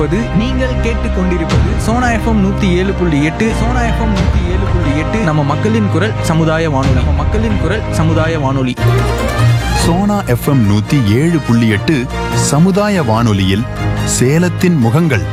நீங்கள் கேட்டுக்கொண்டிருப்பது Sona FM 107.8. Sona FM 107.8 நம்ம மக்களின் குரல் சமுதாய வானொலி. சோனா எஃப்எம் 107.8 சமுதாய வானொலியில் சேலத்தின் முகங்கள்.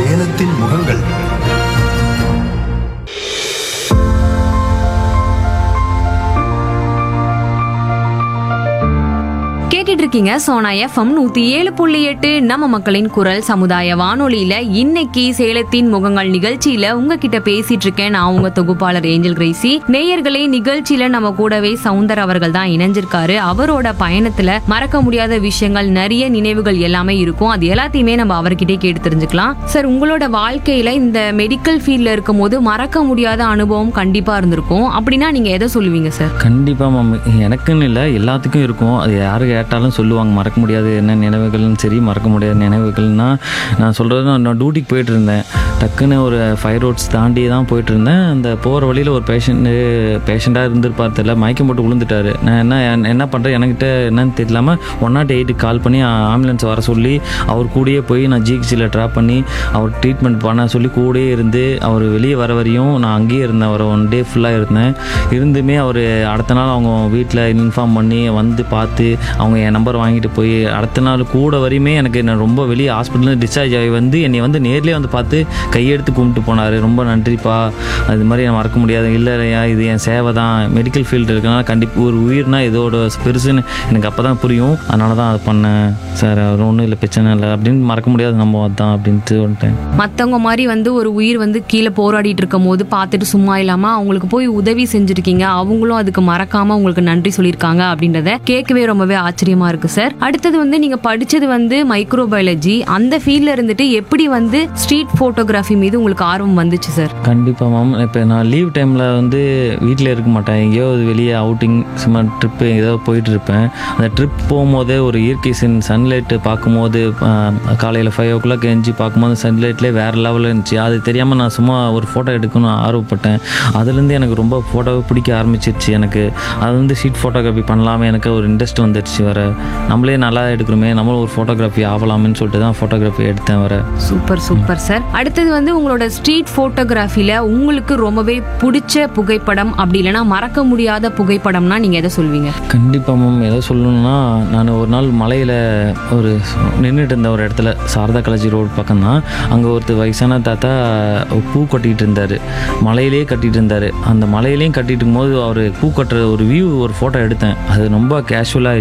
கேட்டுட்டு இருக்கீங்க சோனா எஃப்எம் 107.8 நம்ம மக்களின் குரல் சமுதாய வானொலியில. இன்னைக்கு சேலத்தின் முகங்கள் நிகழ்ச்சியில உங்ககிட்ட பேசிட்டு இருக்கேன் நான் உங்க தொகுப்பாளர் ஏஞ்சல் கிரேசி. நேயர்களே, நிகழ்ச்சியில நம்ம கூடவே சவுந்தர் அவர்கள் தான் இணைஞ்சிருக்காரு. அவரோட பயணத்துல மறக்க முடியாத விஷயங்கள், நிறைய நினைவுகள் எல்லாமே இருக்கும். அது எல்லாத்தையுமே நம்ம அவர்கிட்டே கேட்டு தெரிஞ்சுக்கலாம். சார், உங்களோட வாழ்க்கையில இந்த மெடிக்கல் ஃபீல்ட்ல இருக்கும் போது மறக்க முடியாத அனுபவம் கண்டிப்பா இருந்திருக்கும். அப்படின்னா நீங்க எதை சொல்லுவீங்க சார்? கண்டிப்பாக மேம், எனக்குன்னு இல்லை, எல்லாத்துக்கும் இருக்கும். அது யாரு கேட்டாலும் சொல்லுவாங்க மறக்க முடியாது என்ன நினைவுகள்னு. சரி, மறக்க முடியாத நினைவுகள்னா நான் சொல்கிறது, நான் டியூட்டிக்கு போயிட்டு இருந்தேன். டக்குன்னு ஒரு 5 ரோட்ஸ் தாண்டி தான் போயிட்டு இருந்தேன். அந்த போகிற வழியில் ஒரு பேஷண்ட்டாக இருந்திருப்பார் தெரியல, மயக்கம் போட்டு விழுந்துட்டார். நான் என்ன பண்ணுறேன், என்கிட்ட என்னன்னு தெரியலாமல் 108 கால் பண்ணி ஆம்புலன்ஸ் வர சொல்லி அவர் கூடயே போய் நான் ஜிஹெச்சில் ட்ராப் பண்ணி அவர் ட்ரீட்மெண்ட் பண்ண சொல்லி கூடயே இருந்து அவர் வெளியே வர வரையும் நான் அங்கேயே இருந்தேன். அவர் 1 டே ஃபுல்லாக இருந்தேன். இருந்துமே அவர் அடுத்த நாள் அவங்க வீட்டில் இன்ஃபார்ம் பண்ணி வந்து பார்த்து அவங்க என் நம்பர் வாங்கிட்டு போய் அடுத்த நாள் கூட வரையுமே எனக்கு நான் ரொம்ப வெளியே ஹாஸ்பிட்டலில் டிஸ்சார்ஜ் ஆகி வந்து என்னை வந்து நேர்லேயே வந்து பார்த்து கையெடுத்து கும்பிட்டு போனார். ரொம்ப நன்றிப்பா, அது மாதிரி நான் மறக்க முடியாது. இல்லையா, இது என் சேவை தான். மெடிக்கல் ஃபீல்டு இருக்கனால கண்டிப்பாக ஒரு உயிர்னா இதோட பெருசுன்னு எனக்கு அப்போ தான் புரியும். அதனால தான் அது பண்ணேன் சார். அவர் ஒன்றும் இல்லை, பிரச்சனை இல்லை அப்படின்னு மறக்க முடியாது நம்ம அதுதான் அப்படின்ட்டு வந்துட்டேன். மற்றவங்க மாதிரி வந்து ஒரு உயிர் வந்து கீழே போராடிட்டு இருக்கும் போது பார்த்துட்டு சும்மா இல்லாமல் அவங்களுக்கு போய் உதவி செஞ்சுருக்கீங்க. அவங்களும் அதுக்கு மறக்காமல் உங்களுக்கு நன்றி சொல்லியிருக்காங்க அப்படின்றத கேட்கவே ரொம்பவே ஆச்சரியமா இருக்கு சார். அடுத்தது வந்து நீங்க படிச்சது வந்து மைக்ரோபயாலஜி. அந்த ஃபீல்ட்ல இருந்துட்டு எப்படி வந்து ஸ்ட்ரீட் போட்டோகிராஃபி மீது உங்களுக்கு ஆர்வம் வந்துச்சு சார்? கண்டிப்பாக மேம், இப்போ நான் லீவ் டைமில் வந்து வீட்டில் இருக்க மாட்டேன். எங்கேயோ வெளியே அவுட்டிங் சும்மா ட்ரிப்பு ஏதோ போயிட்டு இருப்பேன். அந்த ட்ரிப் போகும்போதே ஒரு இயற்கை சன்லைட்டு பார்க்கும்போது காலையில் 5 o'clock எஞ்சி பார்க்கும்போது சன்லைட்லேயே வேறு லெவலில் இருந்துச்சு. அது தெரியாமல் நான் சும்மா ஒரு ஃபோட்டோ எடுக்கணும்னு ஆர்வப்பட்டேன். அதுலேருந்து எனக்கு ரொம்ப ஃபோட்டோவை பிடிக்க ஆரம்பிச்சிருச்சு. எனக்கு அது வந்து ஸ்ட்ரீட் ஃபோட்டோகிராஃபி பண்ணலாமே எனக்கு ஒரு இன்ட்ரெஸ்ட் வந்துடுச்சு. வர நம்மளே நல்லா எடுக்கிறோமே, நம்மளும் ஒரு ஃபோட்டோகிராஃபி ஆகலாம்னு சொல்லிட்டு தான் ஃபோட்டோகிராஃபி எடுத்தேன். வர சூப்பர் சார். அடுத்தது வந்து உங்களோட ஸ்ட்ரீட் ஃபோட்டோகிராஃபில உங்களுக்கு ரொம்பவே பிடிச்ச புகைப்படம் அப்படி இல்லைன்னா மறக்க முடியாத புகைப்படம்னா நீங்க எதை சொல்வீங்க? கண்டிப்பாக மேம், எதை சொல்லணும்னா, நான் ஒரு நாள் மலையில் ஒரு நின்றுட்டு இருந்த ஒரு இடத்துல, சாரதா காலேஜ் ரோடு பக்கம் தான். அங்கே ஒருத்தர் வயசான தாத்தா பூ கட்டிகிட்டு இருந்தார். மலையிலேயே கட்டிகிட்டு இருந்தார். அந்த மலையிலையும் கட்டிட்டு இருக்கும்போது அவர் பூ கட்டுற ஒரு வியூ ஒரு ஃபோட்டோ எடுத்தேன். அது ரொம்ப கேஷுவலாக